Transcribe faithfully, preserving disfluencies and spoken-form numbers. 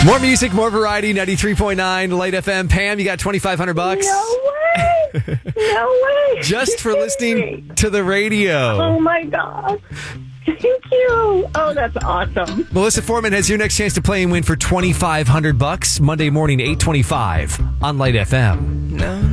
More music, more variety, ninety-three point nine Light F M. Pam, you got twenty-five hundred bucks. No way. No way. Just for listening to the radio. Oh, my God. Thank you. Oh, that's awesome. Melissa Foreman has your next chance to play and win for twenty-five hundred bucks Monday morning, eight twenty-five on Light F M. No.